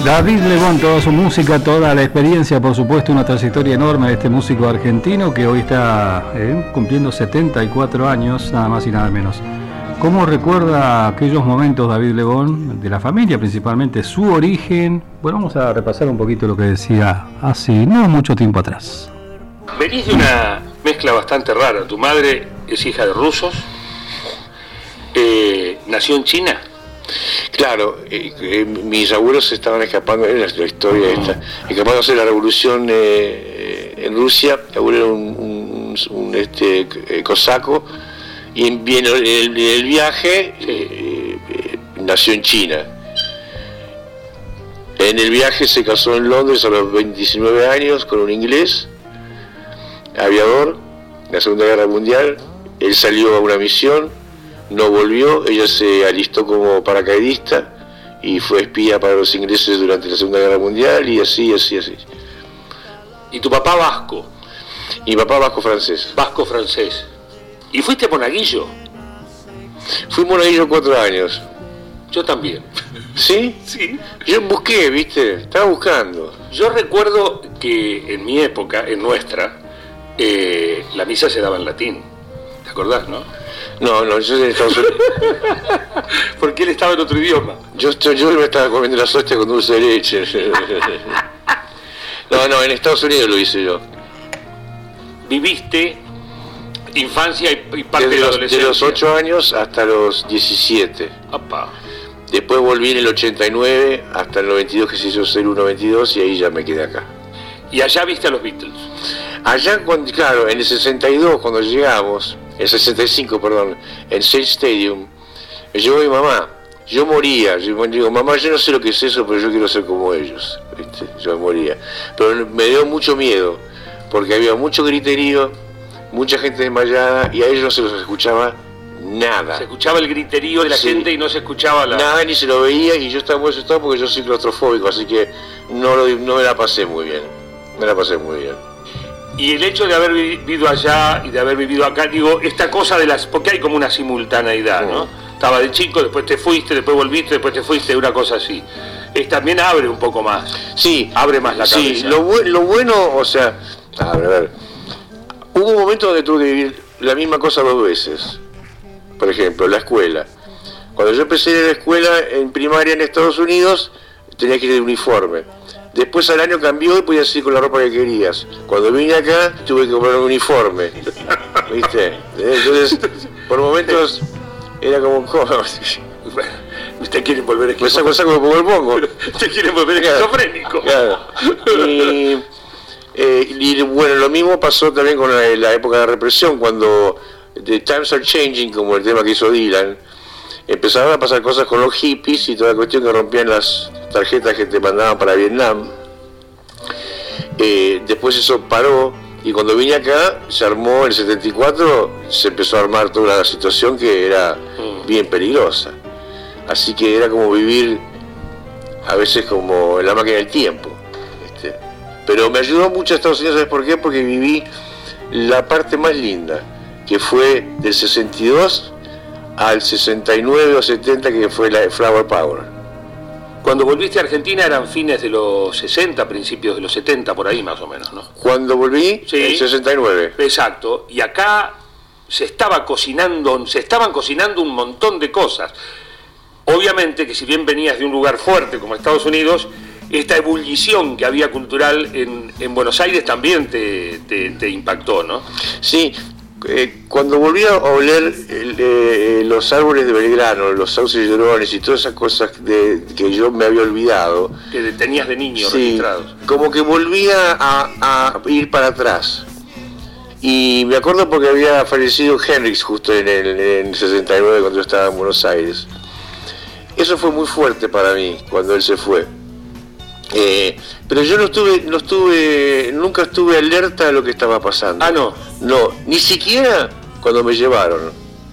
David Lebón, toda su música, toda la experiencia, por supuesto, una trayectoria enorme de este músico argentino que hoy está cumpliendo 74 años, nada más y nada menos. ¿Cómo recuerda aquellos momentos David Lebón, de la familia principalmente, su origen? Bueno, vamos a repasar un poquito lo que decía hace no mucho tiempo atrás. Venís de una mezcla bastante rara. Tu madre es hija de rusos, nació en China. Claro, mis abuelos estaban escapando, en la historia esta, escapándose de la revolución en Rusia. Mi abuelo era un cosaco, y en el viaje nació en China. En el viaje se casó en Londres a los 29 años con un inglés, aviador, en la Segunda Guerra Mundial. Él salió a una misión, no volvió, ella se alistó como paracaidista y fue espía para los ingleses durante la Segunda Guerra Mundial, y así. ¿Y tu papá vasco? Y mi papá vasco-francés. Vasco-francés. ¿Y fuiste monaguillo? Fui monaguillo 4 años. Yo también. ¿Sí? Sí. Yo busqué, ¿viste? Estaba buscando. Yo recuerdo que en mi época, en nuestra, la misa se daba en latín. ¿Te acordás, no? No, yo en Estados Unidos. Porque él estaba en otro idioma. Yo me estaba comiendo las hostias con dulce de leche. No, en Estados Unidos lo hice yo. Viviste infancia y parte de la adolescencia. De los 8 años hasta los 17. Apá. Después volví en el 89 hasta el 92, que se hizo 01-92, y ahí ya me quedé acá. ¿Y allá viste a los Beatles? Allá, claro, en el 62, cuando llegamos, el 65, perdón, en Shea Stadium, me llevó mi mamá. Yo moría. Yo digo, mamá, yo no sé lo que es eso, pero yo quiero ser como ellos. ¿Viste? Yo moría. Pero me dio mucho miedo, porque había mucho griterío, mucha gente desmayada, y a ellos no se los escuchaba nada. Se escuchaba el griterío de la gente y no se escuchaba la... Nada, ni se lo veía, y yo estaba muy asustado porque yo soy claustrofóbico, así que no me la pasé muy bien. Y el hecho de haber vivido allá y de haber vivido acá, digo, esta cosa de las... Porque hay como una simultaneidad, ¿no? Estaba de chico, después te fuiste, después volviste, después te fuiste, una cosa así. También abre un poco más. Sí. Abre más la cabeza. Sí, lo bueno, o sea... A ver. Hubo un momento donde tuve que vivir la misma cosa 2 veces. Por ejemplo, la escuela. Cuando yo empecé en la escuela en primaria en Estados Unidos, tenía que ir de uniforme. Después al año cambió y podías ir con la ropa que querías. Cuando vine acá, tuve que comprar un uniforme. ¿Viste? Entonces, por momentos, era como... Usted quiere volver esquizofrénico. Me saco como el pongo. Usted quiere volver esquizofrénico. Claro. Y bueno, lo mismo pasó también con la época de represión, cuando The Times Are Changing, como el tema que hizo Dylan, empezaron a pasar cosas con los hippies y toda la cuestión, que rompían las tarjetas que te mandaban para Vietnam. Después eso paró, y cuando vine acá se armó en el 74, se empezó a armar toda la situación que era bien peligrosa. Así que era como vivir a veces como en la máquina del tiempo. Pero me ayudó mucho a Estados Unidos, ¿sabes por qué? Porque viví la parte más linda, que fue del 62 al 69 o 70, que fue la Flower Power. Cuando volviste a Argentina eran fines de los 60, principios de los 70, por ahí más o menos, ¿no? Cuando volví, sí, en 69. Exacto, y acá se estaban cocinando un montón de cosas. Obviamente que si bien venías de un lugar fuerte como Estados Unidos, esta ebullición que había cultural en Buenos Aires también te impactó, ¿no? Sí, cuando volví a oler los árboles de Belgrano, los sauces llorones y todas esas cosas que yo me había olvidado, que tenías de niño, sí, registrados, como que volvía a ir para atrás. Y me acuerdo porque había fallecido Hendrix justo en el 69, cuando yo estaba en Buenos Aires. Eso fue muy fuerte para mí cuando él se fue. Pero yo nunca estuve alerta de lo que estaba pasando. Ah, no. No, ni siquiera cuando me llevaron.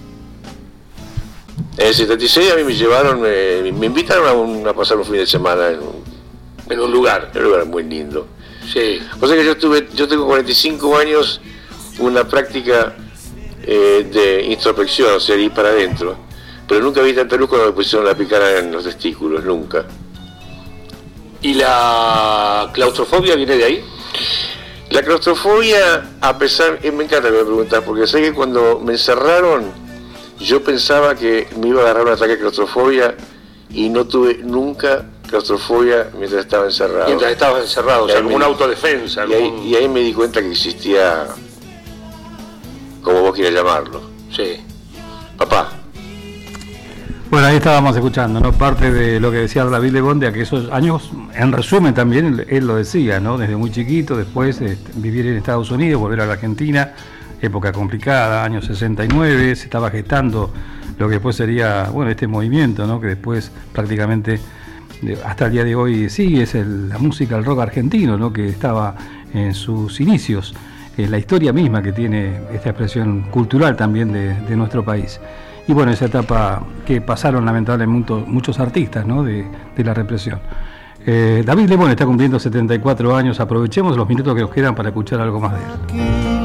En el 76 a mí me llevaron, me invitaron a pasar un fin de semana en un lugar muy lindo. Sí. O sea que yo tengo 45 años, una práctica de introspección, o sea, ir para adentro. Pero nunca vi tanta luz cuando me pusieron la picana en los testículos, nunca. ¿Y la claustrofobia viene de ahí? La claustrofobia, a pesar, me encanta que me preguntas, porque sé que cuando me encerraron, yo pensaba que me iba a agarrar un ataque de claustrofobia y no tuve nunca claustrofobia mientras estaba encerrado. Mientras estabas encerrado, o sea, como una autodefensa. Y ahí me di cuenta que existía, como vos quieras llamarlo. Sí. Papá. Bueno, ahí estábamos escuchando, ¿no? Parte de lo que decía David Lebón, de aquellos años, en resumen también, él lo decía, ¿no? Desde muy chiquito, después vivir en Estados Unidos, volver a la Argentina, época complicada, año 69, se estaba gestando lo que después sería, bueno, este movimiento, ¿no? Que después prácticamente, hasta el día de hoy, sigue, es la música, el rock argentino, ¿no? Que estaba en sus inicios, la historia misma que tiene esta expresión cultural también de nuestro país. Y bueno, esa etapa que pasaron lamentablemente muchos artistas, ¿no? de la represión. David Lebón está cumpliendo 74 años, aprovechemos los minutos que nos quedan para escuchar algo más de él.